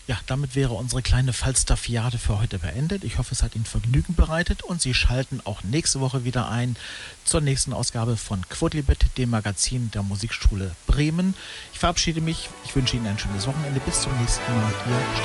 Ja, damit wäre unsere kleine Falstaffiade für heute beendet. Ich hoffe, es hat Ihnen Vergnügen bereitet und Sie schalten auch nächste Woche wieder ein zur nächsten Ausgabe von Quodlibet, dem Magazin der Musikschule Bremen. Ich verabschiede mich. Ich wünsche Ihnen ein schönes Wochenende. Bis zum nächsten Mal. Ihr